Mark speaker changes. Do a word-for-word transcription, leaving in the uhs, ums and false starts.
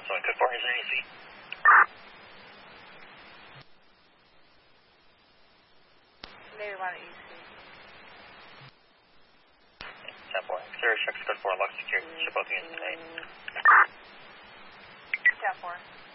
Speaker 1: So code four, is there any seat?
Speaker 2: Navy one E C.
Speaker 1: ten four. Exterior checks code four, lock secure. Ship both units tonight.
Speaker 2: ten four.